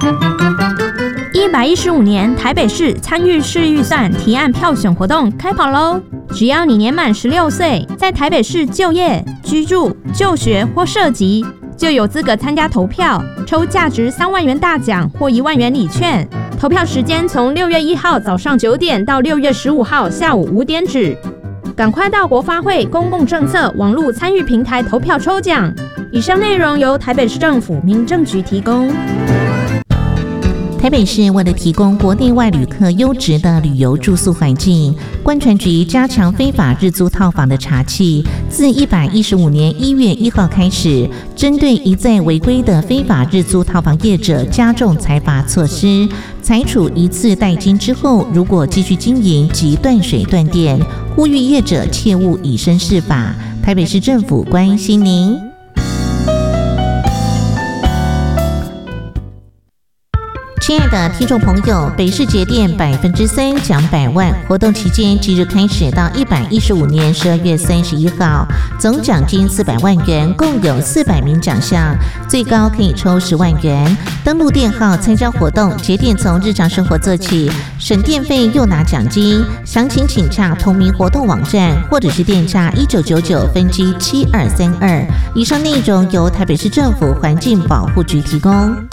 115年台北市参与市预算提案票选活动开跑喽！只要你年满16岁，在台北市就业、居住、就学或涉及，就有资格参加投票，抽价值3万元大奖或1万元礼券。投票时间从6月1号早上9点到6月15号下午5点止。赶快到国发会公共政策网络参与平台投票抽奖。以上内容由台北市政府民政局提供。 台北市为了提供国内外旅客优质的旅游住宿环境，观传局加强非法日租套房的查缉，自115年1月1号开始，针对一再违规的非法日租套房业者加重裁罚措施，裁处一次代金之后，如果继续经营即断水断电，呼吁业者切勿以身试法。台北市政府关心您。亲爱的听众朋友，北市节电3%奖100万活动期间即日开始到115年12月31号，总奖金400万元，共有400名奖项，最高可以抽10万元。登录电号参加活动，节电从日常生活做起，省电费又拿奖金。详情请洽同名活动网站或者是电诈1999分机7232。以上内容由台北市政府环境保护局提供。